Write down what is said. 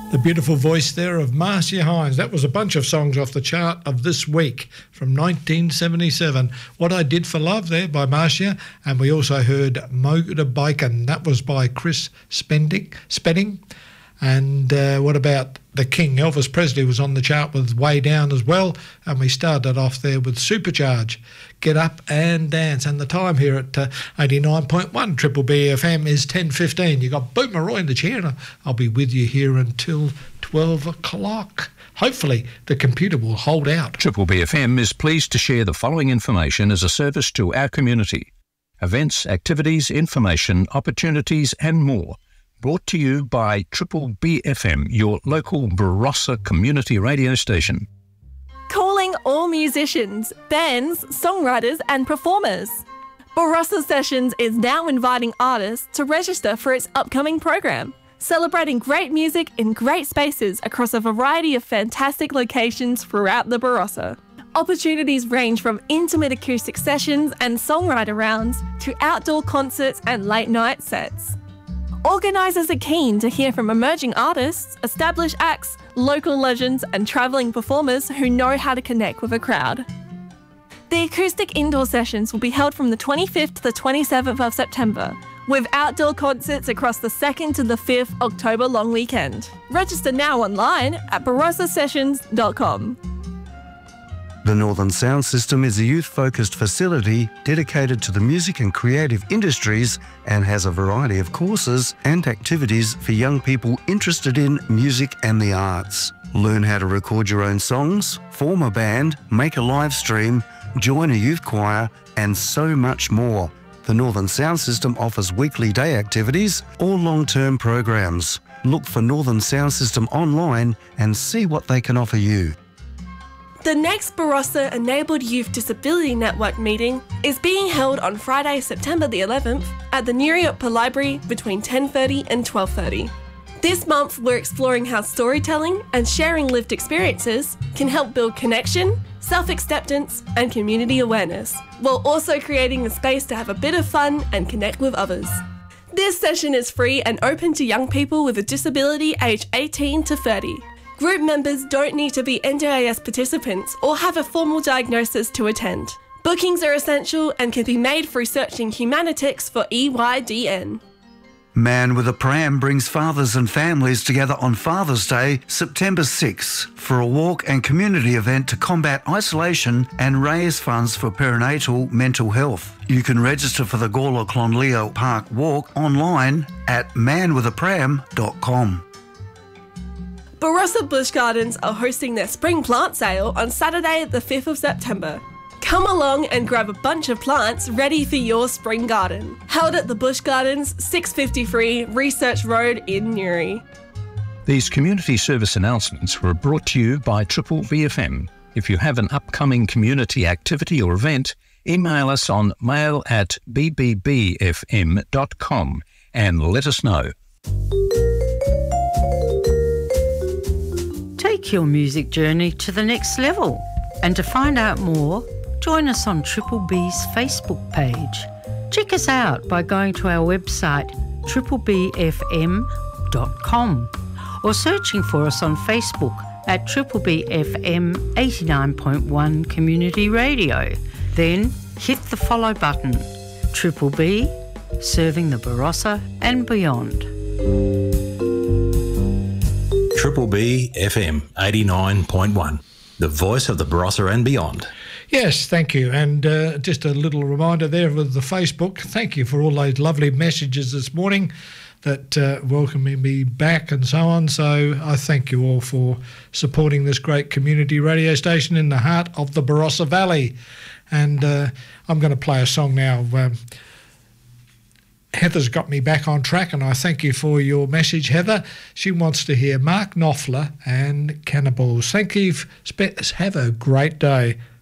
The beautiful voice there of Marcia Hines. That was a bunch of songs off the chart of this week from 1977. What I Did for Love there by Marcia, and we also heard Motorbiken. That was by Chris Spedding. And what about The King? Elvis Presley was on the chart with Way Down as well, and we started off there with Supercharge, Get Up and Dance. And the time here at 89.1 Triple B FM is 10:15. You got Boomer Roy in the chair, and I'll be with you here until 12 o'clock. Hopefully the computer will hold out. Triple B FM is pleased to share the following information as a service to our community. Events, activities, information, opportunities and more. Brought to you by Triple B FM, your local Barossa community radio station. Calling all musicians, bands, songwriters and performers. Barossa Sessions is now inviting artists to register for its upcoming program, celebrating great music in great spaces across a variety of fantastic locations throughout the Barossa. Opportunities range from intimate acoustic sessions and songwriter rounds to outdoor concerts and late night sets. Organisers are keen to hear from emerging artists, established acts, local legends and travelling performers who know how to connect with a crowd. The acoustic indoor sessions will be held from the 25th to the 27th of September, with outdoor concerts across the 2nd to the 5th October long weekend. Register now online at barossasessions.com. The Northern Sound System is a youth-focused facility dedicated to the music and creative industries and has a variety of courses and activities for young people interested in music and the arts. Learn how to record your own songs, form a band, make a live stream, join a youth choir, and so much more. The Northern Sound System offers weekly day activities or long-term programs. Look for Northern Sound System online and see what they can offer you. The next Barossa Enabled Youth Disability Network meeting is being held on Friday, September the 11th at the Nuriotpa Library between 10:30 and 12:30. This month, we're exploring how storytelling and sharing lived experiences can help build connection, self-acceptance and community awareness, while also creating a space to have a bit of fun and connect with others. This session is free and open to young people with a disability aged 18 to 30. Group members don't need to be NDIS participants or have a formal diagnosis to attend. Bookings are essential and can be made through searching Humanitix for EYDN. Man with a Pram brings fathers and families together on Father's Day, September 6, for a walk and community event to combat isolation and raise funds for perinatal mental health. You can register for the Gawler Clonleo Park Walk online at manwithapram.com. Barossa Bush Gardens are hosting their spring plant sale on Saturday the 5th of September. Come along and grab a bunch of plants ready for your spring garden. Held at the Bush Gardens, 653 Research Road in Newry. These community service announcements were brought to you by Triple B FM. If you have an upcoming community activity or event, email us on mail@bbbfm.com and let us know. Take your music journey to the next level. And to find out more, join us on Triple B's Facebook page. Check us out by going to our website triplebfm.com or searching for us on Facebook at Triple B FM 89.1 Community Radio. Then hit the follow button. Triple B, serving the Barossa and beyond. Triple B FM 89.1, the voice of the Barossa and beyond. Yes, thank you. And just a little reminder there with the Facebook. Thank you for all those lovely messages this morning that welcoming me back and so on. So I thank you all for supporting this great community radio station in the heart of the Barossa Valley. And I'm going to play a song now. Heather's got me back on track, and I thank you for your message, Heather. She wants to hear Mark Knopfler and Cannibals. Thank you. Have a great day.